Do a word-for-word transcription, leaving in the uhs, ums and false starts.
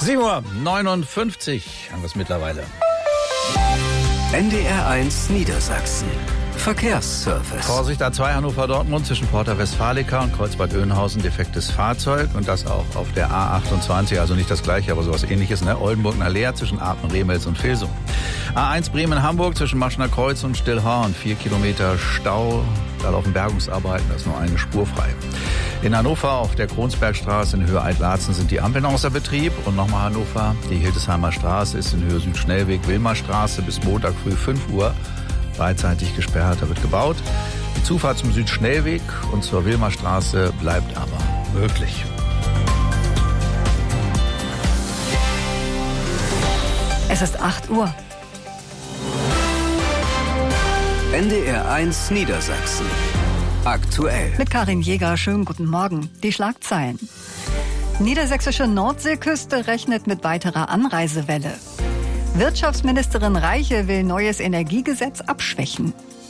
sieben Uhr neunundfünfzig haben wir es mittlerweile. N D R eins Niedersachsen. Verkehrsservice. Vorsicht, A zwei Hannover-Dortmund zwischen Porta Westfalica und Kreuzbad-Oeynhausen, defektes Fahrzeug. Und das auch auf der A achtundzwanzig, also nicht das gleiche, aber sowas ähnliches, ne? Oldenburg-Aller zwischen Aachen, Remels und Vilsung. A eins Bremen-Hamburg zwischen Maschner Kreuz und Stillhorn, vier Kilometer Stau. Da laufen Bergungsarbeiten, da ist nur eine Spur frei. In Hannover auf der Kronsbergstraße in Höhe Eitlatzen sind die Ampeln außer Betrieb. Und nochmal Hannover, die Hildesheimer Straße ist in Höhe Südschnellweg Wilmerstraße bis Montag früh fünf Uhr. Beidseitig gesperrt, da wird gebaut. Die Zufahrt zum Südschnellweg und zur Wilmerstraße bleibt aber möglich. Es ist acht Uhr. N D R eins Niedersachsen. Aktuell. Mit Karin Jäger, schönen guten Morgen. Die Schlagzeilen. Niedersächsische Nordseeküste rechnet mit weiterer Anreisewelle. Wirtschaftsministerin Reiche will neues Energiegesetz abschwächen.